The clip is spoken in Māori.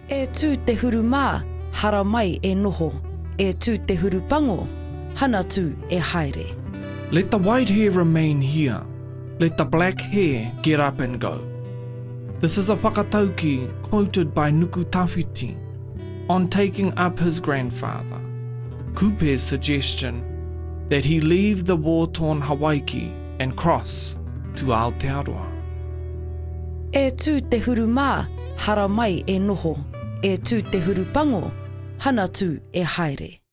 E tū te huru mā, hara mai e noho. E tū te huru pango, hana tū e haere. Let the white hair remain here. Let the black hair get up and go. This is a whakatauki quoted by Nuku Tawhiti on taking up his grandfather, Kupe's suggestion that he leave the war-torn Hawaiki and cross to Aotearoa. E tū te huru mā, hara mai e noho. E tū te huru pango, hana tū e haere.